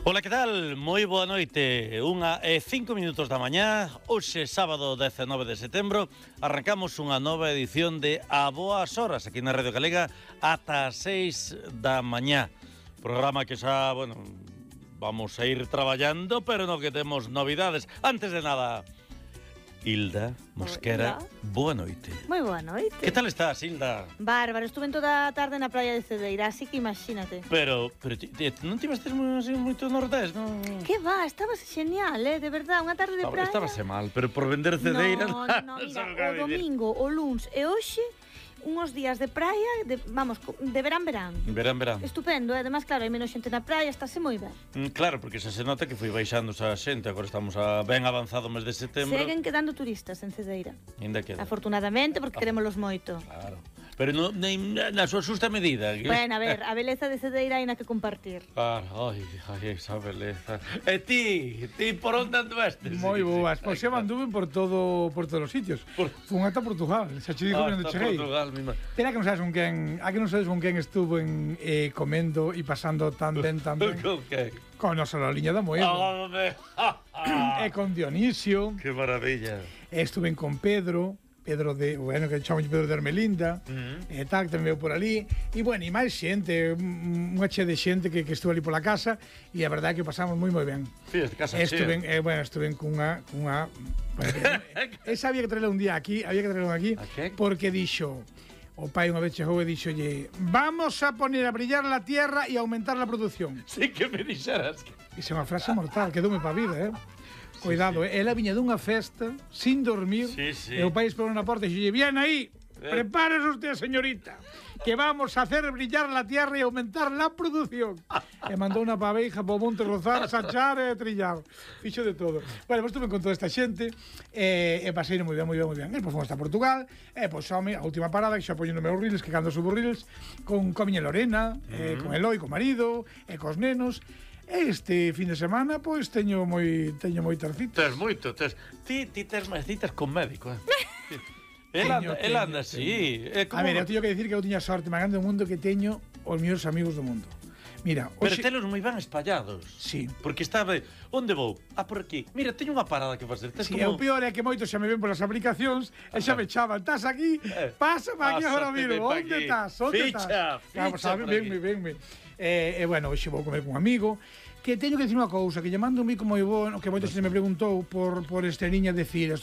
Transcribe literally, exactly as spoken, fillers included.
Ola, que tal? Moi boa noite. Unha e cinco minutos da mañá. Hoxe, sábado dezanove de setembro, arrancamos unha nova edición de A Boas Horas aquí na Radio Galega ata as seis da mañá. Programa que xa, bueno, vamos a ir traballando, pero no que temos novidades. Antes de nada, Hilda Mosquera, Hola. boa noite. Moi boa noite. Que tal estás, Hilda? Bárbaro, estuve en toda a tarde na praia de Cedeira, así que imagínate. Pero, pero ti, ti, non tivestes moi, así, moito nordés, non? Que va, estabas genial, eh, de verdad, unha tarde de Estaba, praia. estabase mal, pero por vender cedeira... No, no, no, mira, o domingo, o luns e hoxe, unhos días de praia, de, vamos, de verán, verán. Verán, verán. Estupendo, eh? Además, claro, hai menos xente na praia, estáse moi ben. Mm, claro, porque xa se nota que foi baixando esa xente, agora estamos a ben avanzado o mes de setembro. Seguen quedando turistas en Cedeira. Ainda queda. Afortunadamente, porque querémolos moito. Claro. Pero no, nem, na súa xusta medida. Que... Bueno, a ver, a beleza de Cedeira hai na que compartir. Claro, ai, ai, esa beleza. E ti, ti por onde anduestes? Moi boas, pois eu anduve por todo por todos os sitios. Por... Fun ata Portugal, xa che digo ah, onde cheguei. Portugal, misma. Espera que non sabes con quen, a que non sabes con quen estuvo en eh, comendo e pasando tan ben, tan ben. Con que? Con nosa Loliña da Moeda. Home. E con Dionisio. Que maravilla. Estuve con Pedro. Pedro de, bueno, que chamamos Pedro de Ermelinda, Uh-huh. e tal, que tamén veu por ali, e bueno, e máis xente, unha che de xente que, que estuvo ali pola casa, e a verdade é que pasamos moi moi ben. Fíjate, casa Estuve, chea. eh, bueno, estuve cunha, cunha, bueno, que, esa había que traerla un día aquí, había que traerla aquí, porque dixo, o pai unha vez chegou e dixolle, vamos a poner a brillar la tierra e aumentar la producción. Sí que me dixeras. Esa é unha frase mortal, quedoume pa vida, eh? Cuidado, sí, sí. Ela viña dunha festa sin dormir, sí, sí. E o pai esperou na porta e dixolle, bien aí, eh. prepárese usted, señorita, que vamos a hacer brillar la tierra e aumentar la producción. E mandou unha paveja po monte rozar, sachar e trillar. Fixo de todo. Bueno, pues estuve con toda esta xente e, e pasei moi ben, moi ben, moi ben. E pois fomos hasta Portugal, e pois home, a última parada que xa poño no meu Riles, que cando subo Riles, con, con a miña Lorena, uh-huh. eh, con Eloi, con o marido, e cos nenos. Este fin de semana, pois, teño moi teño moitas citas. Tes moito, tes. Ti, ti tes máis citas con médico, eh? El anda, el anda así. Eh, a ver, eu teño que decir que eu tiña sorte máis grande do mundo que teño os meus amigos do mundo. Mira, pero hoxe... telos moi ben espallados. Sí. Porque estaba, onde vou? Ah, por aquí. Mira, teño unha parada que facer. Si, sí, como... o peor é que moitos xa me ven polas aplicacións e xa me chaman, estás aquí? Eh, pasa para aquí agora mismo. Onde estás? Onde estás? Ficha, ficha. Sabe, venme, venme. E, eh, bueno, hoxe vou comer con un amigo. Que teño que dicir unha cousa, que lle mando un mico moi bo, que moita xente me preguntou por, por este niña de decir,